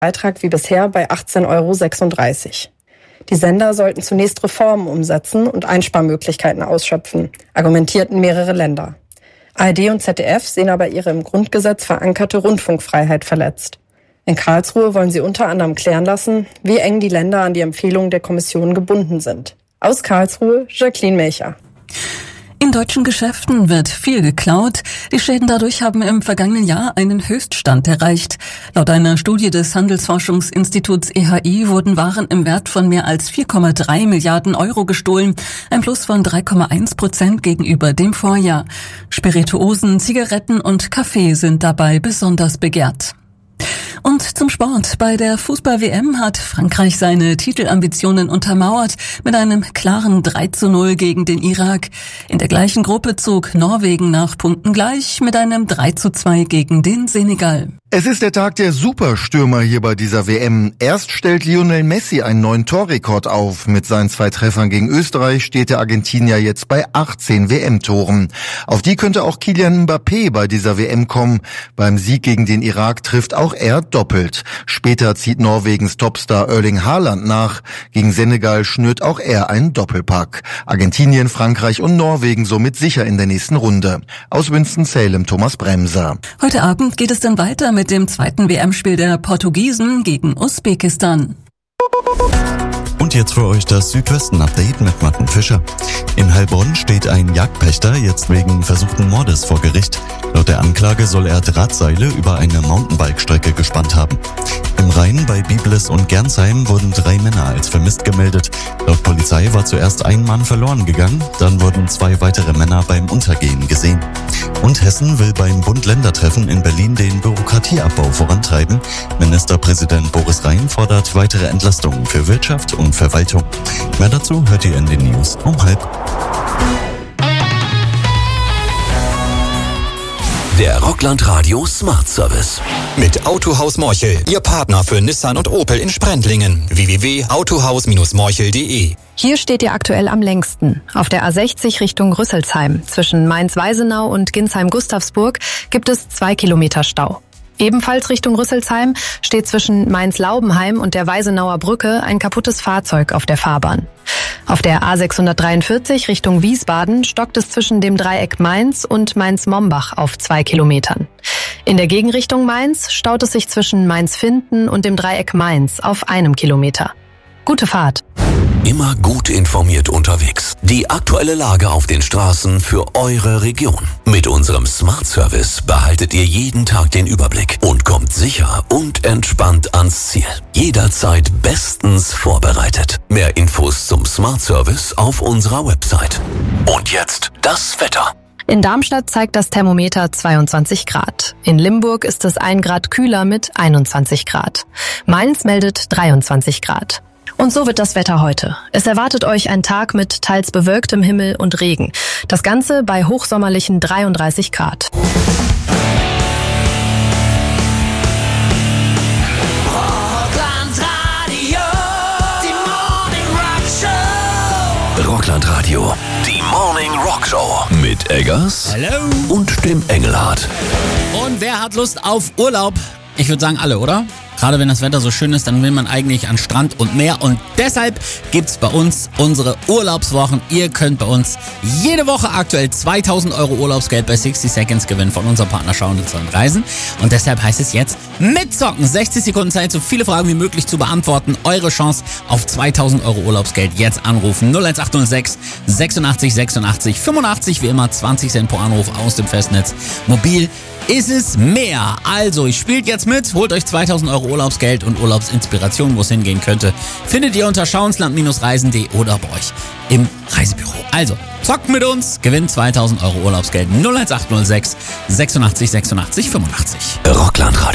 Beitrag wie bisher bei 18,36 €. Die Sender sollten zunächst Reformen umsetzen und Einsparmöglichkeiten ausschöpfen, argumentierten mehrere Länder. ARD und ZDF sehen aber ihre im Grundgesetz verankerte Rundfunkfreiheit verletzt. In Karlsruhe wollen sie unter anderem klären lassen, wie eng die Länder an die Empfehlungen der Kommission gebunden sind. Aus Karlsruhe, Jacqueline Melcher. In deutschen Geschäften wird viel geklaut. Die Schäden dadurch haben im vergangenen Jahr einen Höchststand erreicht. Laut einer Studie des Handelsforschungsinstituts EHI wurden Waren im Wert von mehr als 4,3 Milliarden € gestohlen. Ein Plus von 3,1% gegenüber dem Vorjahr. Spirituosen, Zigaretten und Kaffee sind dabei besonders begehrt. Und zum Sport. Bei der Fußball-WM hat Frankreich seine Titelambitionen untermauert mit einem klaren 3:0 gegen den Irak. In der gleichen Gruppe zog Norwegen nach Punkten gleich mit einem 3:2 gegen den Senegal. Es ist der Tag der Superstürmer hier bei dieser WM. Erst stellt Lionel Messi einen neuen Torrekord auf. Mit seinen 2 Treffern gegen Österreich steht der Argentinier jetzt bei 18 WM-Toren. Auf die könnte auch Kylian Mbappé bei dieser WM kommen. Beim Sieg gegen den Irak trifft auch er doppelt. Später zieht Norwegens Topstar Erling Haaland nach. Gegen Senegal schnürt auch er einen Doppelpack. Argentinien, Frankreich und Norwegen somit sicher in der nächsten Runde. Aus Winston-Salem, Thomas Bremser. Heute Abend geht es dann weiter mit dem zweiten WM-Spiel der Portugiesen gegen Usbekistan. Und jetzt für euch das Südwesten-Update mit Martin Fischer. In Heilbronn steht ein Jagdpächter jetzt wegen versuchten Mordes vor Gericht. Laut der Anklage soll er Drahtseile über eine Mountainbike-Strecke gespannt haben. Im Rhein bei Biblis und Gernsheim wurden 3 Männer als vermisst gemeldet. Laut Polizei war zuerst ein Mann verloren gegangen, dann wurden 2 weitere Männer beim Untergehen gesehen. Und Hessen will beim Bund-Länder-Treffen in Berlin den Bürokratieabbau vorantreiben. Ministerpräsident Boris Rhein fordert weitere Entlastungen für Wirtschaft und Verwaltung. Mehr dazu hört ihr in den News um 12:30. Der Rockland Radio Smart Service. Mit Autohaus Morchel, Ihr Partner für Nissan und Opel in Sprendlingen. www.autohaus-morchel.de. Hier steht ihr aktuell am längsten. Auf der A60 Richtung Rüsselsheim. Zwischen Mainz-Weisenau und Ginsheim-Gustavsburg gibt es 2 Kilometer Stau. Ebenfalls Richtung Rüsselsheim steht zwischen Mainz-Laubenheim und der Weisenauer Brücke ein kaputtes Fahrzeug auf der Fahrbahn. Auf der A643 Richtung Wiesbaden stockt es zwischen dem Dreieck Mainz und Mainz-Mombach auf 2 Kilometern. In der Gegenrichtung Mainz staut es sich zwischen Mainz-Finden und dem Dreieck Mainz auf 1 Kilometer. Gute Fahrt. Immer gut informiert unterwegs. Die aktuelle Lage auf den Straßen für eure Region. Mit unserem Smart Service behaltet ihr jeden Tag den Überblick und kommt sicher und entspannt ans Ziel. Jederzeit bestens vorbereitet. Mehr Infos zum Smart Service auf unserer Website. Und jetzt das Wetter. In Darmstadt zeigt das Thermometer 22 Grad. In Limburg ist es 1 Grad kühler mit 21 Grad. Mainz meldet 23 Grad. Und so wird das Wetter heute. Es erwartet euch ein Tag mit teils bewölktem Himmel und Regen. Das Ganze bei hochsommerlichen 33 Grad. Rockland Radio, die Morning Rock Show mit Eggers Hallo. Und dem Engelhardt. Und wer hat Lust auf Urlaub? Ich würde sagen alle, oder? Gerade wenn das Wetter so schön ist, dann will man eigentlich an Strand und Meer. Und deshalb gibt's bei uns unsere Urlaubswochen. Ihr könnt bei uns jede Woche aktuell 2.000 € Urlaubsgeld bei 60 Seconds gewinnen von unserem Partner Schau und Reisen. Und deshalb heißt es jetzt mitzocken. 60 Sekunden Zeit, so viele Fragen wie möglich zu beantworten. Eure Chance auf 2.000 € Urlaubsgeld. Jetzt anrufen 01806 86 86 85. Wie immer 20 Cent pro Anruf aus dem Festnetz. Mobil ist es mehr. Also, spielt jetzt mit, holt euch 2.000 € Urlaubsgeld und Urlaubsinspiration, wo es hingehen könnte. Findet ihr unter schauensland-reisen.de oder bei euch im Reisebüro. Also, zockt mit uns, gewinnt 2.000 € Urlaubsgeld 01806 86 86 85. Rockland Radio.